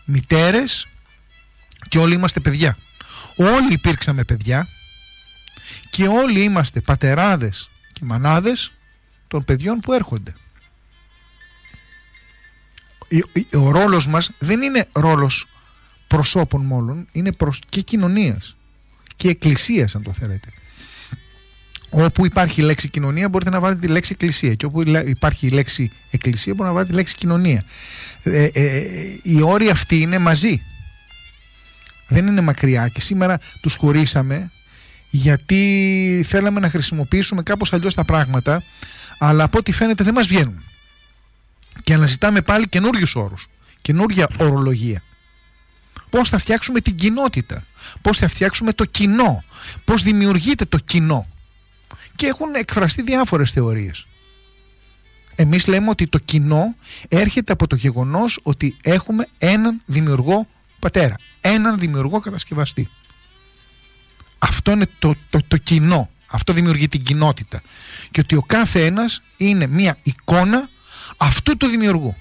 μητέρες και όλοι είμαστε παιδιά. Όλοι υπήρξαμε παιδιά και όλοι είμαστε πατεράδες και μανάδες των παιδιών που έρχονται. Ο ρόλος μας δεν είναι ρόλος προσώπων μόνον, είναι και κοινωνίας και εκκλησίας, αν το θέλετε. Όπου υπάρχει η λέξη κοινωνία μπορείτε να βάλετε τη λέξη εκκλησία, και όπου υπάρχει η λέξη εκκλησία μπορείτε να βάλετε τη λέξη κοινωνία. Οι όροι αυτοί είναι μαζί, δεν είναι μακριά, και σήμερα τους χωρίσαμε γιατί θέλαμε να χρησιμοποιήσουμε κάπως αλλιώς τα πράγματα, αλλά από ό,τι φαίνεται δεν μας βγαίνουν και αναζητάμε πάλι καινούριους όρους, καινούρια ορολογία. Πώς θα φτιάξουμε την κοινότητα, πώς θα φτιάξουμε το κοινό, πώς δημιουργείται το κοινό, και έχουν εκφραστεί διάφορες θεωρίες. Εμείς λέμε ότι το κοινό έρχεται από το γεγονός ότι έχουμε έναν δημιουργό πατέρα, έναν δημιουργό κατασκευαστή. Αυτό είναι το κοινό, αυτό δημιουργεί την κοινότητα, και ότι ο κάθε ένας είναι μια εικόνα αυτού του δημιουργού.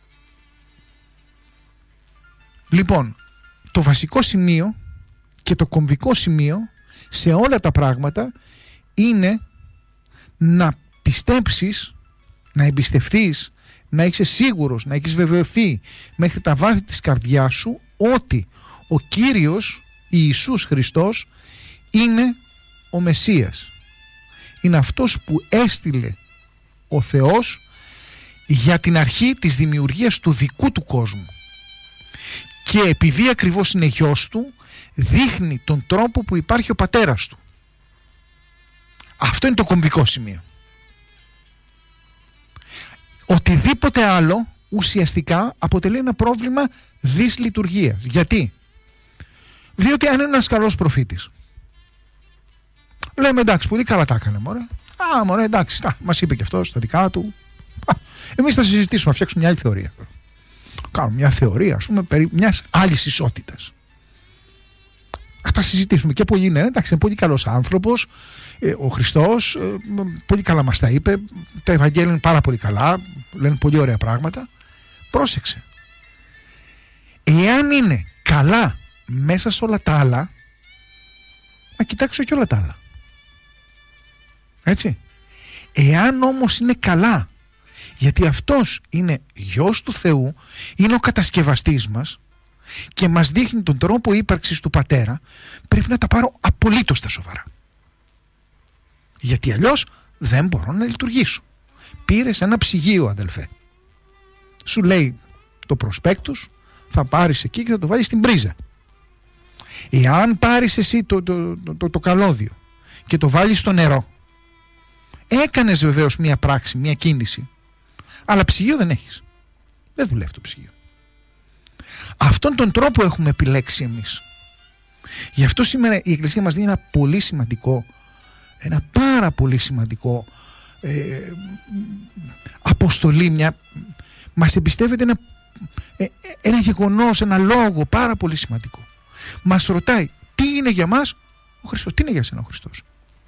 Λοιπόν, το βασικό σημείο και το κομβικό σημείο σε όλα τα πράγματα είναι να πιστέψεις, να εμπιστευτείς, να είσαι σίγουρος, να έχεις βεβαιωθεί μέχρι τα βάθη της καρδιάς σου ότι ο Κύριος Ιησούς Χριστός είναι ο Μεσσίας. Είναι αυτός που έστειλε ο Θεός για την αρχή της δημιουργίας του δικού του κόσμου, και επειδή ακριβώς είναι γιος του, δείχνει τον τρόπο που υπάρχει ο πατέρας του. Αυτό είναι το κομβικό σημείο. Οτιδήποτε άλλο ουσιαστικά αποτελεί ένα πρόβλημα δυσλειτουργίας. Γιατί? Διότι αν είναι ένας καλός προφήτης, λέμε εντάξει, πολύ καλά τα έκανε, μωρέ, εντάξει, μας είπε και αυτό στα δικά του. Εμείς θα συζητήσουμε, να φτιάξουμε μια άλλη θεωρία. Κάνουμε μια θεωρία, ας πούμε, περί μιας άλλης ισότητας. Θα συζητήσουμε, και πολύ, ναι, εντάξει, είναι πολύ καλός άνθρωπος ο Χριστός, πολύ καλά μας τα είπε, τα Ευαγγέλια είναι πάρα πολύ καλά, λένε πολύ ωραία πράγματα. Πρόσεξε, εάν είναι καλά μέσα σε όλα τα άλλα, να κοιτάξω και όλα τα άλλα, έτσι. Εάν όμως είναι καλά γιατί αυτός είναι γιος του Θεού, είναι ο κατασκευαστής μας και μας δείχνει τον τρόπο ύπαρξης του Πατέρα, πρέπει να τα πάρω απολύτως στα σοβαρά, γιατί αλλιώς δεν μπορώ να λειτουργήσω. Πήρες ένα ψυγείο, αδελφέ, σου λέει το προσπέκτους, θα πάρεις εκεί και θα το βάλεις στην πρίζα. Εάν πάρεις εσύ το καλώδιο και το βάλεις στο νερό, έκανες βεβαίως μία πράξη, μία κίνηση, αλλά ψυγείο δεν έχεις. Δεν δουλεύει το ψυγείο. Αυτόν τον τρόπο έχουμε επιλέξει εμείς. Γι' αυτό σήμερα η Εκκλησία μας δίνει ένα πολύ σημαντικό, ένα πάρα πολύ σημαντικό αποστολή, μας εμπιστεύεται ένα γεγονός, ένα λόγο πάρα πολύ σημαντικό. Μας ρωτάει τι είναι για μας ο Χριστός, τι είναι για σένα ο Χριστός.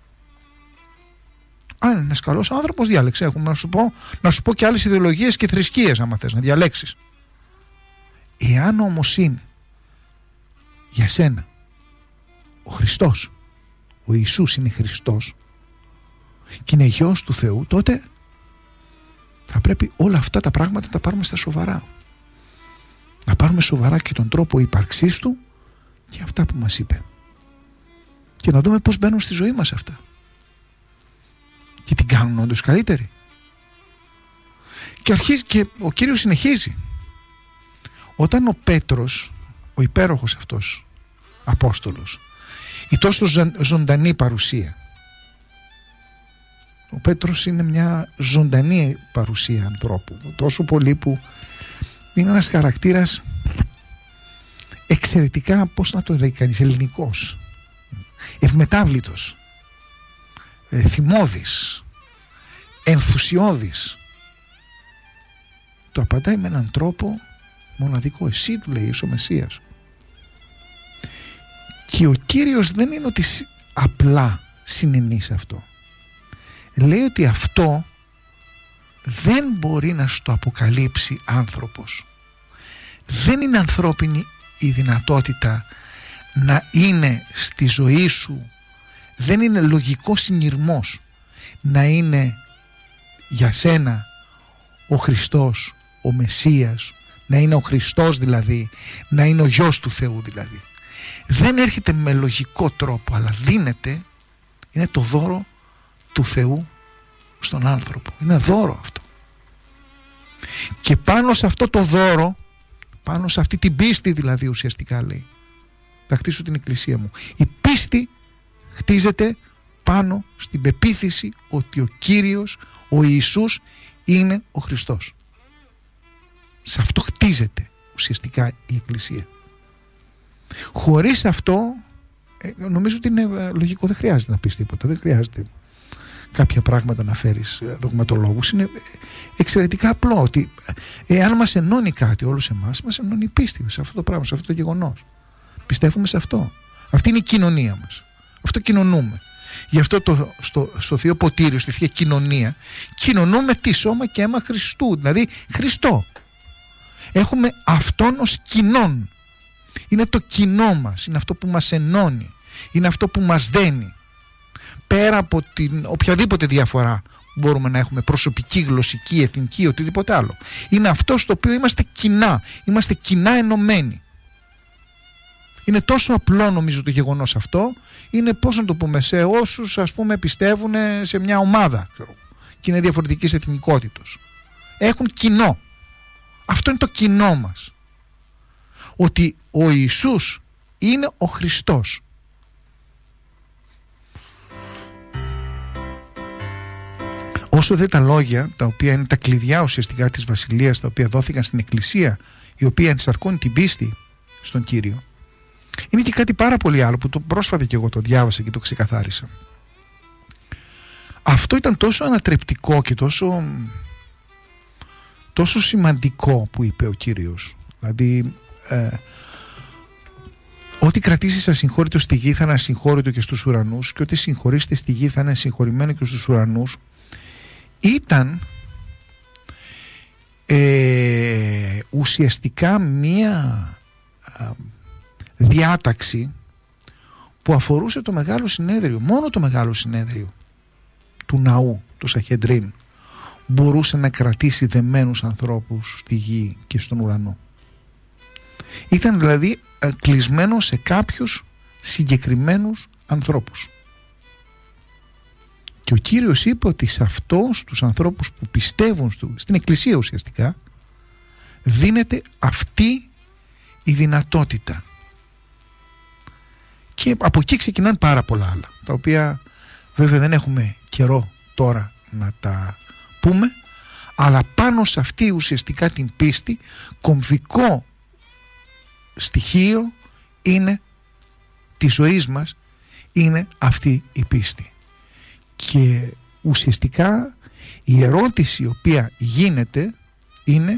Αν είναι ένας καλός άνθρωπος, διάλεξε. Έχουμε να σου πω και άλλες ιδεολογίες και θρησκείες, άμα θες να διαλέξεις. Εάν όμως είναι για σένα ο Χριστός, ο Ιησούς είναι Χριστός και είναι γιος του Θεού, τότε θα πρέπει όλα αυτά τα πράγματα να τα πάρουμε στα σοβαρά. Να πάρουμε σοβαρά και τον τρόπο ύπαρξής του και αυτά που μας είπε, και να δούμε πώς μπαίνουν στη ζωή μας αυτά και την κάνουν όντως καλύτερη. Και αρχίζει, και ο Κύριος συνεχίζει. Όταν ο Πέτρος, ο υπέροχος αυτός Απόστολος, η τόσο ζωντανή παρουσία, ο Πέτρος είναι μια ζωντανή παρουσία ανθρώπου, τόσο πολύ που είναι ένας χαρακτήρας εξαιρετικά, πώς να το λέει κανείς, ελληνικός, ευμετάβλητος, θυμώδης, ενθουσιώδης. Το απαντάει με έναν τρόπο μοναδικό. Εσύ, του λέει, είσαι ο Μεσσίας. Και ο Κύριος δεν είναι ότι απλά συνενεί σε αυτό. Λέει ότι αυτό δεν μπορεί να στο αποκαλύψει άνθρωπος. δεν είναι ανθρώπινη η δυνατότητα να είναι στη ζωή σου, δεν είναι λογικό συνειρμός να είναι για σένα ο Χριστός, ο Μεσσίας, να είναι ο Χριστός δηλαδή, να είναι ο Γιος του Θεού δηλαδή. Δεν έρχεται με λογικό τρόπο, αλλά δίνεται, είναι το δώρο του Θεού στον άνθρωπο. Είναι δώρο αυτό. Και πάνω σε αυτό το δώρο, πάνω σε αυτή την πίστη δηλαδή ουσιαστικά λέει, θα χτίσω την εκκλησία μου. Η πίστη χτίζεται πάνω στην πεποίθηση ότι ο Κύριος, ο Ιησούς είναι ο Χριστός. Σε αυτό χτίζεται ουσιαστικά η εκκλησία. Χωρίς αυτό νομίζω ότι είναι λογικό, δεν χρειάζεται να πεις τίποτα, δεν χρειάζεται κάποια πράγματα να φέρεις δογματολόγους. Είναι εξαιρετικά απλό ότι εάν μας ενώνει κάτι όλους εμάς, μας ενώνει η πίστη σε αυτό το πράγμα, σε αυτό το γεγονός. Πιστεύουμε σε αυτό. Αυτή είναι η κοινωνία μας. Αυτό κοινωνούμε. Γι' αυτό στο Θείο Ποτήριο, στη Θεία Κοινωνία, κοινωνούμε τι σώμα και αίμα Χριστού, δηλαδή Χριστό. Έχουμε αυτόν ως κοινόν. Είναι το κοινό μας, είναι αυτό που μας ενώνει, είναι αυτό που μας δένει. Πέρα από την οποιαδήποτε διαφορά μπορούμε να έχουμε, προσωπική, γλωσσική, εθνική, οτιδήποτε άλλο. Είναι αυτό στο οποίο είμαστε κοινά ενωμένοι. Είναι τόσο απλό νομίζω το γεγονός αυτό, είναι πώς να το πούμε, σε όσους ας πούμε πιστεύουν σε μια ομάδα και είναι διαφορετικής εθνικότητος. Έχουν κοινό. Αυτό είναι το κοινό μας. Ότι ο Ιησούς είναι ο Χριστός. Όσο δε τα λόγια, τα οποία είναι τα κλειδιά ουσιαστικά της Βασιλείας, τα οποία δόθηκαν στην Εκκλησία, η οποία ενσαρκώνει την πίστη στον Κύριο, είναι και κάτι πάρα πολύ άλλο που το πρόσφατα και εγώ το διάβασα και το ξεκαθάρισα. Αυτό ήταν τόσο ανατρεπτικό και τόσο σημαντικό που είπε ο Κύριος. Δηλαδή ό,τι κρατήσεις ασυγχώρητο στη γη θα είναι ασυγχώρητο και στους ουρανούς, και ό,τι συγχωρήσετε στη γη θα είναι συγχωρημένο και στους ουρανούς. Ήταν ουσιαστικά μία διάταξη που αφορούσε το Μεγάλο Συνέδριο. Μόνο το Μεγάλο Συνέδριο του ναού, το Σαχεντρίν, μπορούσε να κρατήσει δεμένους ανθρώπους στη γη και στον ουρανό. Ήταν δηλαδή κλεισμένο σε κάποιους συγκεκριμένους ανθρώπους. Και ο Κύριος είπε ότι σε αυτούς τους ανθρώπους που πιστεύουν στην Εκκλησία ουσιαστικά δίνεται αυτή η δυνατότητα. Και από εκεί ξεκινάνε πάρα πολλά άλλα, τα οποία βέβαια δεν έχουμε καιρό τώρα να τα πούμε, αλλά πάνω σε αυτή ουσιαστικά την πίστη, κομβικό στοιχείο είναι της ζωής μας, είναι αυτή η πίστη. Και ουσιαστικά η ερώτηση η οποία γίνεται είναι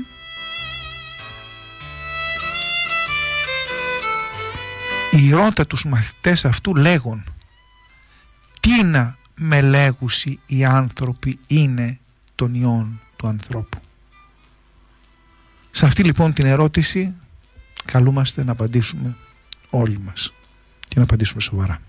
οι ρώτα τους μαθητές αυτού λέγον, τι να με λέγουσι οι άνθρωποι είναι των ιών του ανθρώπου. Σε αυτή λοιπόν την ερώτηση καλούμαστε να απαντήσουμε όλοι μας και να απαντήσουμε σοβαρά.